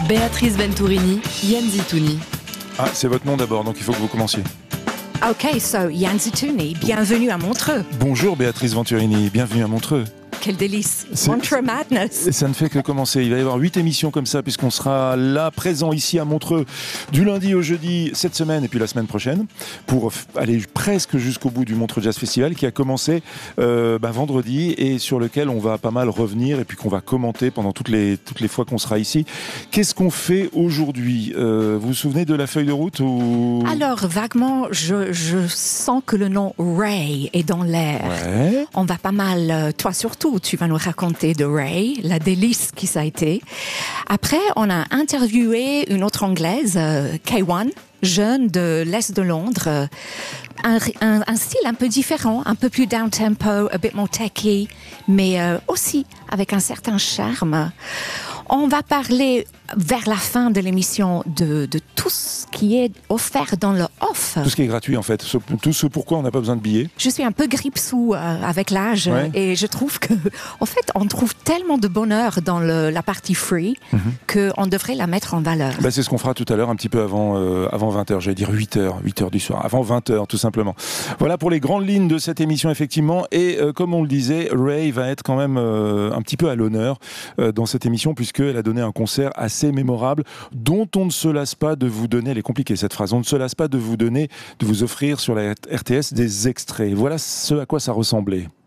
Béatrice Venturini, Yann Zitouni. Ah, c'est votre nom d'abord, donc il faut que vous commenciez. Ok, so Yann Zitouni, bienvenue à Montreux. Bonjour Béatrice Venturini, bienvenue à Montreux. Quel délice, Montreux Madness. Ça ne fait que commencer. Il va y avoir 8 émissions comme ça, puisqu'on sera là, présent ici à Montreux, du lundi au jeudi, cette semaine et puis la semaine prochaine, pour aller presque jusqu'au bout du Montreux Jazz Festival, qui a commencé vendredi et sur lequel on va pas mal revenir et puis qu'on va commenter pendant toutes les fois qu'on sera ici. Qu'est-ce qu'on fait aujourd'hui ? Vous vous souvenez de la feuille de route ou... Alors, vaguement, je sens que le nom Ray est dans l'air. Ouais. On va pas mal, toi surtout, tu vas nous raconter de Ray, la délice qui ça a été. Après, on a interviewé une autre Anglaise, K1, jeune de l'Est de Londres. Un style un peu différent, un peu plus down-tempo, a bit more techy, mais aussi avec un certain charme. On va parler vers la fin de l'émission de tout ce qui est offert dans le off. Tout ce qui est gratuit en fait, tout ce pourquoi on n'a pas besoin de billets. Je suis un peu grippe-sous avec l'âge, ouais. Et je trouve que, en fait, on trouve tellement de bonheur dans la partie free qu'on devrait la mettre en valeur. C'est ce qu'on fera tout à l'heure, un petit peu avant 20h, j'allais dire 8h du soir, avant 20h tout simplement. Voilà pour les grandes lignes de cette émission effectivement, et comme on le disait, Ray va être quand même un petit peu à l'honneur dans cette émission, puisqu'elle a donné un concert assez mémorable, dont on ne se lasse pas de vous donner, elle est compliquée cette phrase, on ne se lasse pas de vous offrir sur la RTS des extraits. Voilà ce à quoi ça ressemblait.